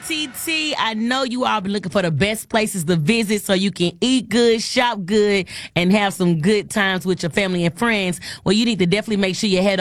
TT. I know you all been looking for the best places to visit so you can eat good, shop good, and have some good times with your family and friends. Well, you need to definitely make sure you head